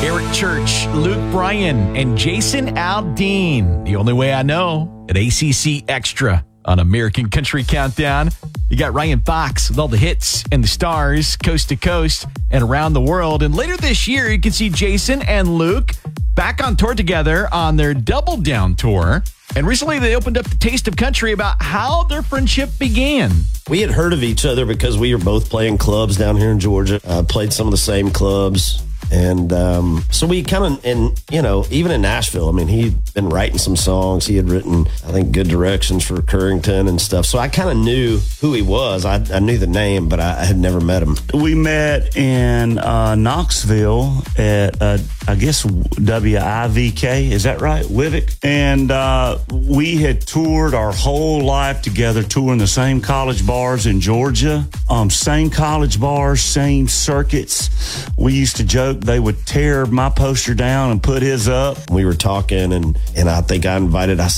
Derek Church, Luke Bryan, and Jason Aldean. The Only Way I Know at ACC Extra on American Country Countdown. You got Ryan Fox with all the hits and the stars, coast to coast and around the world. And later this year, you can see Jason and Luke back on tour together on their Double Down tour. And recently they opened up the Taste of Country about how their friendship began. We had heard of each other because we were both playing clubs down here in Georgia, played some of the same clubs. And so we kind of, and even in Nashville, I mean, he'd been writing some songs. He had written, I think, Good Directions for Currington and stuff. So I kind of knew who he was. I knew the name, but I had never met him. We met in Knoxville at, I guess, WIVK. Is that right? Wivik. And we had toured our whole life together, touring the same college bars in Georgia. Same college bars, same circuits. We used to joke they would tear my poster down and put his up. We were talking, and I think I